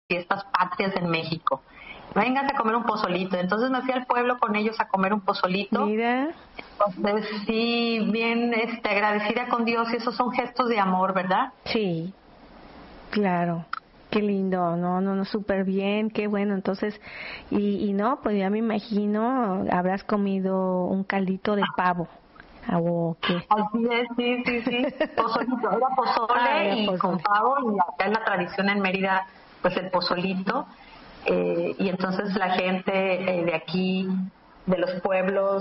fiestas patrias en México. Vénganse a comer un pozolito. Entonces me fui al pueblo con ellos a comer un pozolito. Mira. Entonces sí, bien agradecida con Dios, y esos son gestos de amor, ¿verdad? Sí, claro. Qué lindo, no, súper bien, qué bueno. Entonces, y no, pues ya me imagino, habrás comido un caldito de pavo. ¿O qué? Así es, sí. Pozolito, era pozole y pozole. con pavo, y acá es la tradición en Mérida, pues el pozolito. Y entonces la gente de aquí, de los pueblos,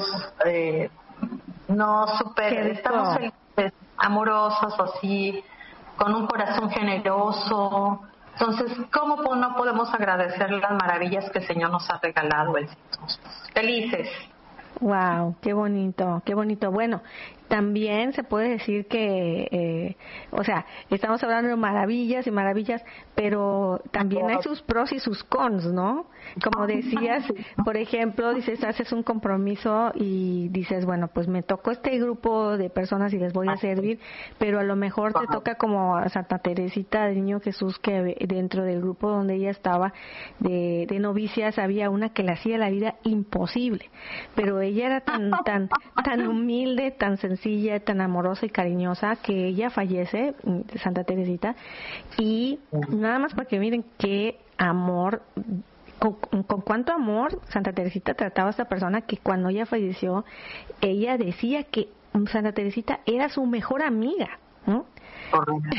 estamos felices, amorosos, así, con un corazón generoso. Entonces, ¿cómo no podemos agradecer las maravillas que el Señor nos ha regalado? Entonces, felices. Wow, qué bonito, qué bonito. Bueno, también se puede decir que, estamos hablando de maravillas y maravillas, pero también hay sus pros y sus cons, ¿no? Como decías, por ejemplo, dices, haces un compromiso y dices, bueno, pues me tocó este grupo de personas y les voy a servir, pero a lo mejor te toca como a Santa Teresita del Niño Jesús, que dentro del grupo donde ella estaba de novicias había una que le hacía la vida imposible, pero ella era tan humilde, tan sencilla, tan amorosa y cariñosa, que ella fallece, Santa Teresita, y nada más para que miren qué amor, con cuánto amor Santa Teresita trataba a esta persona, que cuando ella falleció, ella decía que Santa Teresita era su mejor amiga, ¿no? Correcto.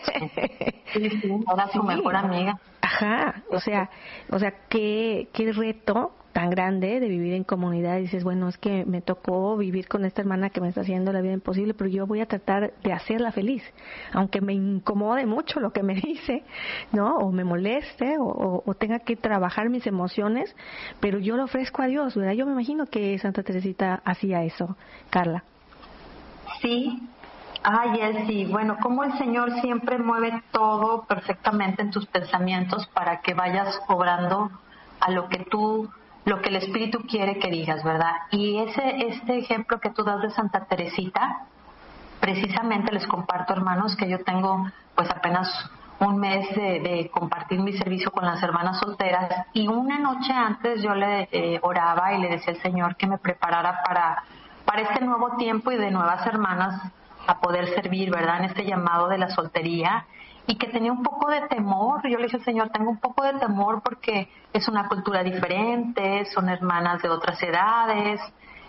Sí, era su mejor amiga. Ajá, o sea, qué reto tan grande de vivir en comunidad. Dices, bueno, es que me tocó vivir con esta hermana que me está haciendo la vida imposible, pero yo voy a tratar de hacerla feliz, aunque me incomode mucho lo que me dice, ¿no? O me moleste, o tenga que trabajar mis emociones, pero yo lo ofrezco a Dios, ¿verdad? Yo me imagino que Santa Teresita hacía eso, Carla. Sí. Sí, bueno, como el Señor siempre mueve todo perfectamente en tus pensamientos para que vayas obrando a lo que el Espíritu quiere que digas, ¿verdad? Y este ejemplo que tú das de Santa Teresita, precisamente les comparto, hermanos, que yo tengo pues apenas un mes de compartir mi servicio con las hermanas solteras, y una noche antes yo le oraba y le decía al Señor que me preparara para este nuevo tiempo y de nuevas hermanas a poder servir, ¿verdad?, en este llamado de la soltería, y que tenía un poco de temor. Yo le dije al Señor, tengo un poco de temor porque es una cultura diferente, son hermanas de otras edades,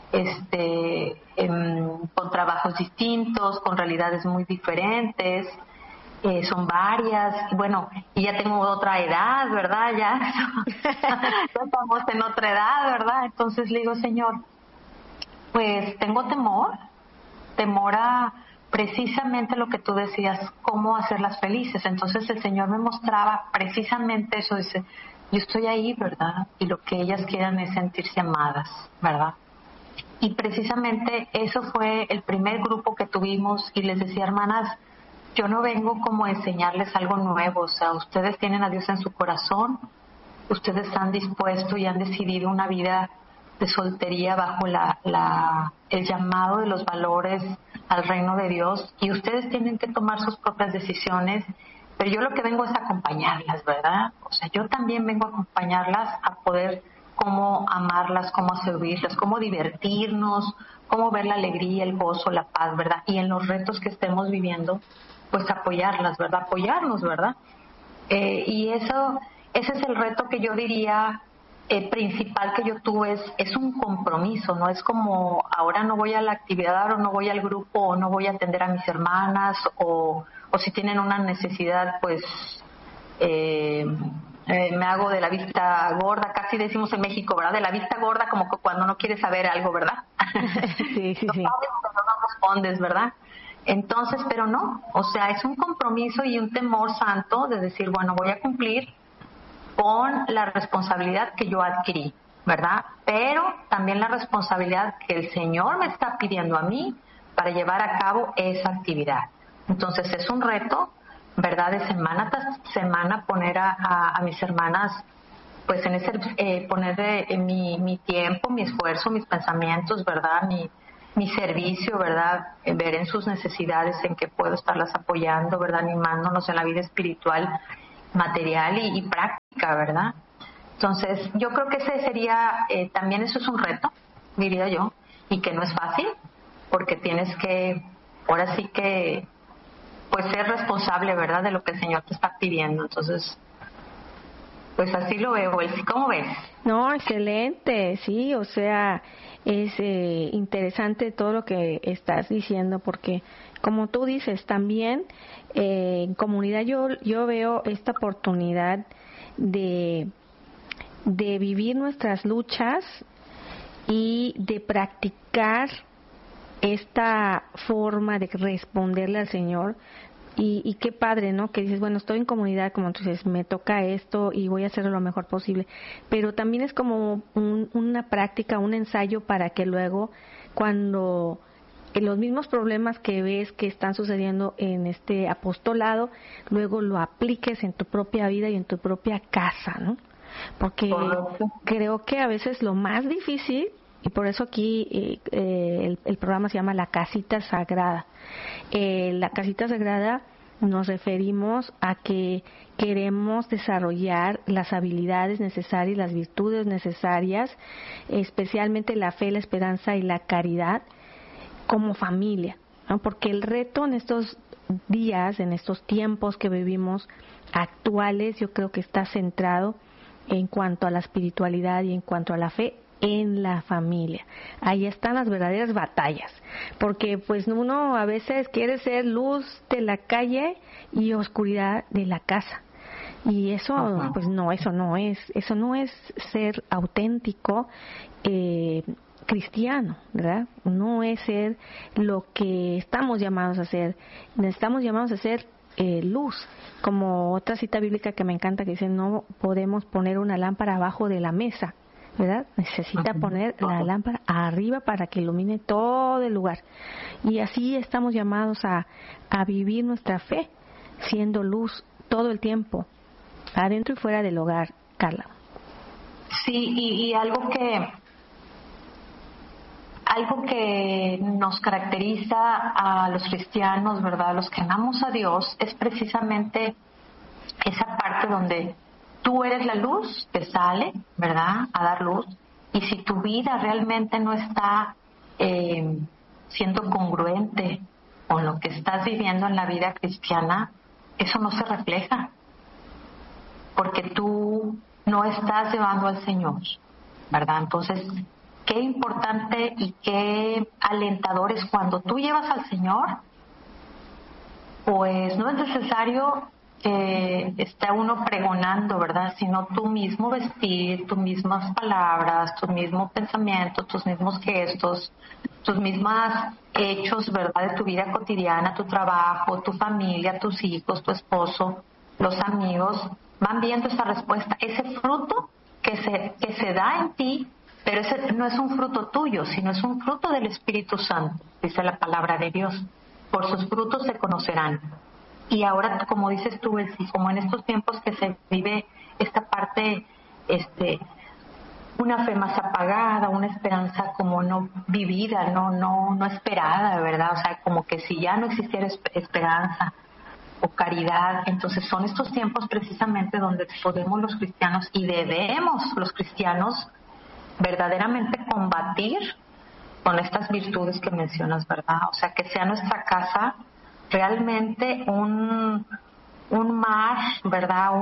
con trabajos distintos, con realidades muy diferentes, son varias, y ya tengo otra edad, ¿verdad? Ya estamos en otra edad, ¿verdad? Entonces le digo, Señor, pues tengo temor a precisamente lo que tú decías, cómo hacerlas felices. Entonces el Señor me mostraba precisamente eso, dice, yo estoy ahí, ¿verdad? Y lo que ellas quieran es sentirse amadas, ¿verdad? Y precisamente eso fue el primer grupo que tuvimos, y les decía, hermanas, yo no vengo como a enseñarles algo nuevo, o sea, ustedes tienen a Dios en su corazón, ustedes han dispuesto y han decidido una vida de soltería bajo el llamado de los valores al reino de Dios, y ustedes tienen que tomar sus propias decisiones, pero yo lo que vengo es a acompañarlas, ¿verdad? O sea, yo también vengo a acompañarlas a poder cómo amarlas, cómo servirlas, cómo divertirnos, cómo ver la alegría, el gozo, la paz, ¿verdad? Y en los retos que estemos viviendo, pues apoyarlas, ¿verdad? Apoyarnos, ¿verdad? Y ese es el reto que yo diría principal que yo tuve, es un compromiso, no es como ahora no voy a la actividad o no voy al grupo o no voy a atender a mis hermanas o si tienen una necesidad, pues me hago de la vista gorda, casi decimos en México, ¿verdad? De la vista gorda, como que cuando no quieres saber algo, ¿verdad? Sí. No sabes, pero no respondes, ¿verdad? Entonces, pero no, o sea, es un compromiso y un temor santo de decir, bueno, voy a cumplir con la responsabilidad que yo adquirí, ¿verdad? Pero también la responsabilidad que el Señor me está pidiendo a mí para llevar a cabo esa actividad. Entonces es un reto, ¿verdad? De semana tras semana poner a mis hermanas, pues en ese poner mi tiempo, mi esfuerzo, mis pensamientos, ¿verdad? Mi servicio, ¿verdad? Ver en sus necesidades en qué puedo estarlas apoyando, ¿verdad? Animándonos en la vida espiritual. material y práctica, ¿verdad? Entonces, yo creo que ese sería, también eso es un reto, diría yo, y que no es fácil, porque tienes que, ahora sí que, pues ser responsable, ¿verdad?, de lo que el Señor te está pidiendo. Entonces, pues así lo veo, Elsie, ¿cómo ves? No, excelente, sí, o sea, es interesante todo lo que estás diciendo, porque como tú dices, también en comunidad yo veo esta oportunidad de vivir nuestras luchas y de practicar esta forma de responderle al Señor. Y qué padre, ¿no? Que dices, bueno, estoy en comunidad, como tú dices, me toca esto y voy a hacerlo lo mejor posible. Pero también es como una práctica, un ensayo para que luego, cuando los mismos problemas que ves que están sucediendo en este apostolado, luego lo apliques en tu propia vida y en tu propia casa, ¿no? Porque creo que a veces lo más difícil, y por eso aquí el programa se llama La Casita Sagrada. La Casita Sagrada nos referimos a que queremos desarrollar las habilidades necesarias, las virtudes necesarias, especialmente la fe, la esperanza y la caridad como familia, ¿no? Porque el reto en estos días, en estos tiempos que vivimos actuales, yo creo que está centrado en cuanto a la espiritualidad y en cuanto a la fe en la familia. Ahí están las verdaderas batallas, porque pues uno a veces quiere ser luz de la calle y oscuridad de la casa. Y eso, pues no, eso no es ser auténtico cristiano, ¿verdad? No es ser lo que estamos llamados a ser. Estamos llamados a ser luz, como otra cita bíblica que me encanta que dice, no podemos poner una lámpara abajo de la mesa, ¿verdad? Necesita poner la lámpara arriba para que ilumine todo el lugar. Y así estamos llamados a vivir nuestra fe, siendo luz todo el tiempo, adentro y fuera del hogar, Carla. Sí, y algo que nos caracteriza a los cristianos, ¿verdad?, los que amamos a Dios, es precisamente esa parte donde tú eres la luz que sale, ¿verdad?, a dar luz, y si tu vida realmente no está siendo congruente con lo que estás viviendo en la vida cristiana, eso no se refleja, porque tú no estás llevando al Señor, ¿verdad? Entonces, qué importante y qué alentador es cuando tú llevas al Señor, pues no es necesario que esté uno pregonando, ¿verdad? Sino tú mismo vestir, tus mismas palabras, tus mismos pensamientos, tus mismos gestos, tus mismos hechos, ¿verdad? De tu vida cotidiana, tu trabajo, tu familia, tus hijos, tu esposo, los amigos, van viendo esa respuesta, ese fruto que se da en ti, pero ese no es un fruto tuyo, sino es un fruto del Espíritu Santo, dice la palabra de Dios. Por sus frutos se conocerán. Y ahora, como dices tú, Elsie, como en estos tiempos que se vive esta parte, una fe más apagada, una esperanza como no vivida, no esperada, ¿verdad? O sea, como que si ya no existiera esperanza o caridad, entonces son estos tiempos precisamente donde podemos los cristianos y debemos los cristianos verdaderamente combatir con estas virtudes que mencionas, ¿verdad? O sea, que sea nuestra casa realmente un mar, ¿verdad?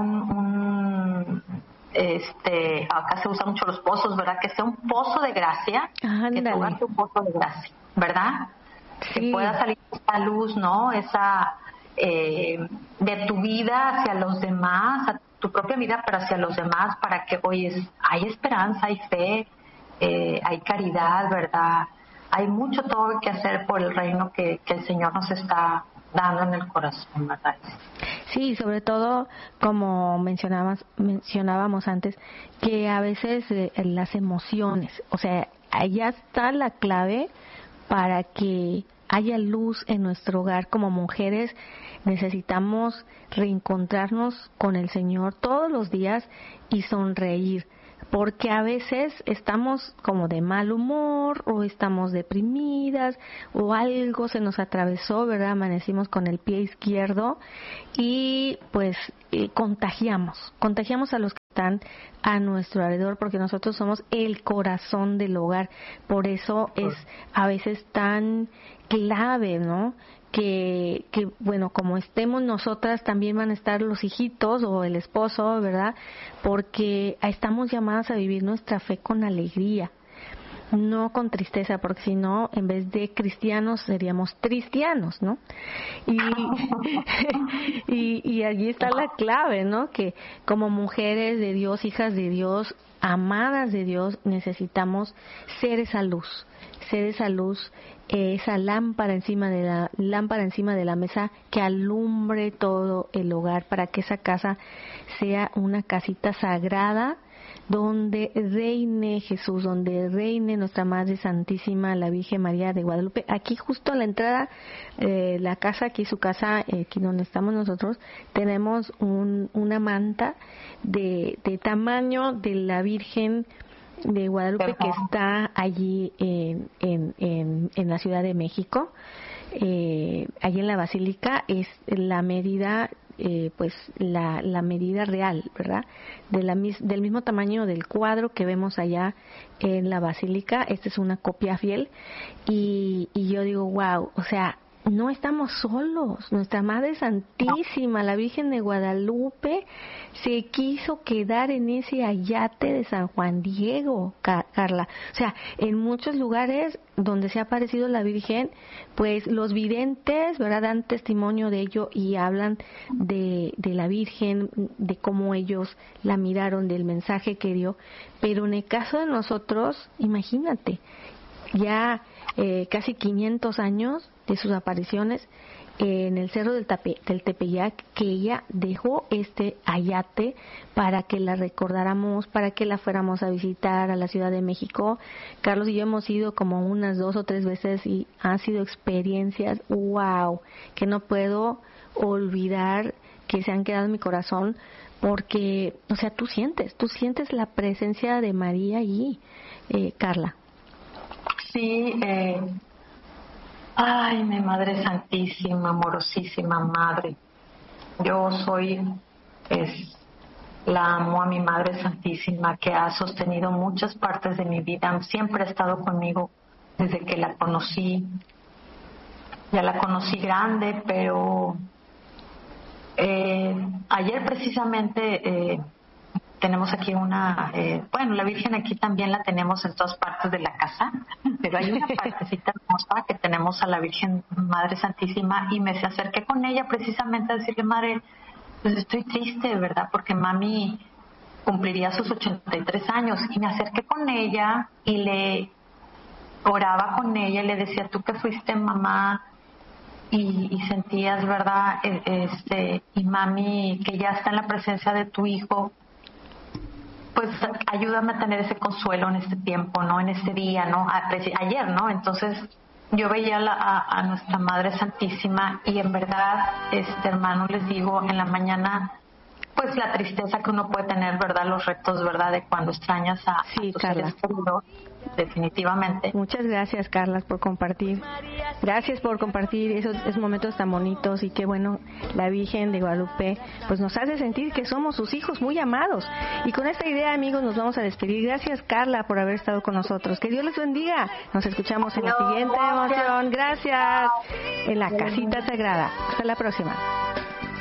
Acá se usan mucho los pozos, ¿verdad? Que sea un pozo de gracia, que tu hogar sea un pozo de gracia, ¿verdad? Sí. Que pueda salir esa luz, ¿no? Esa de tu vida hacia los demás, a tu propia vida, pero hacia los demás, para que, oye, hay esperanza, hay fe, hay caridad, ¿verdad? Hay mucho todo que hacer por el reino que el Señor nos está dando en el corazón, ¿verdad? Sí, sobre todo, como mencionábamos antes, que a veces las emociones, o sea, allá está la clave para que haya luz en nuestro hogar. Como mujeres necesitamos reencontrarnos con el Señor todos los días y sonreír, porque a veces estamos como de mal humor o estamos deprimidas o algo se nos atravesó, ¿verdad? Amanecimos con el pie izquierdo y pues contagiamos a los que están a nuestro alrededor, porque nosotros somos el corazón del hogar. Por eso es a veces tan clave, ¿no? Que bueno, como estemos nosotras, también van a estar los hijitos o el esposo, ¿verdad? Porque estamos llamadas a vivir nuestra fe con alegría, no con tristeza, porque si no, en vez de cristianos seríamos tristianos, ¿no? Y allí está la clave, ¿no? Que como mujeres de Dios, hijas de Dios, amadas de Dios, necesitamos ser esa luz, esa lámpara encima de la mesa que alumbre todo el hogar, para que esa casa sea una casita sagrada donde reine Jesús, donde reine nuestra Madre Santísima, la Virgen María de Guadalupe. Aquí justo a la entrada, la casa, aquí su casa, aquí donde estamos nosotros, tenemos una manta de tamaño de la Virgen de Guadalupe, que está allí en la Ciudad de México. Allí en la Basílica es la medida, pues la medida real, ¿verdad? Del mismo tamaño del cuadro que vemos allá en la Basílica. Esta es una copia fiel, y yo digo, wow, o sea, no estamos solos. Nuestra Madre Santísima, la Virgen de Guadalupe, se quiso quedar en ese ayate de San Juan Diego, Carla. O sea, en muchos lugares donde se ha aparecido la Virgen, pues los videntes, ¿verdad?, dan testimonio de ello y hablan de la Virgen, de cómo ellos la miraron, del mensaje que dio. Pero en el caso de nosotros, imagínate, ya casi 500 años de sus apariciones en el Cerro del Tepeyac, que ella dejó este ayate para que la recordáramos, para que la fuéramos a visitar a la Ciudad de México. Carlos y yo hemos ido como unas 2 o 3 veces y han sido experiencias, wow, que no puedo olvidar, que se han quedado en mi corazón, porque, o sea, tú sientes la presencia de María allí, Carla. Sí, ay, mi Madre Santísima, amorosísima Madre. Yo la amo a mi Madre Santísima, que ha sostenido muchas partes de mi vida. Siempre ha estado conmigo desde que la conocí. Ya la conocí grande, pero ayer precisamente tenemos aquí la Virgen aquí también la tenemos en todas partes de la casa, pero hay una partecita hermosa que tenemos a la Virgen Madre Santísima, y me acerqué con ella precisamente a decirle, Madre, pues estoy triste, ¿verdad? Porque mami cumpliría sus 83 años, y me acerqué con ella y le oraba con ella y le decía, tú que fuiste mamá y sentías, ¿verdad? Y mami, que ya está en la presencia de tu hijo, pues ayúdame a tener ese consuelo en este tiempo, ¿no? En este día, ¿no? Ayer, ¿no? Entonces yo veía a nuestra Madre Santísima, y en verdad, hermano, les digo, en la mañana, pues la tristeza que uno puede tener, ¿verdad? Los retos, ¿verdad? De cuando extrañas a tus seres queridos, definitivamente. Muchas gracias, Carla, por compartir. Gracias por compartir esos momentos tan bonitos, y qué bueno, la Virgen de Guadalupe pues nos hace sentir que somos sus hijos muy amados. Y con esta idea, amigos, nos vamos a despedir. Gracias, Carla, por haber estado con nosotros. Que Dios les bendiga. Nos escuchamos en la siguiente emoción. Gracias. En la casita sagrada. Hasta la próxima.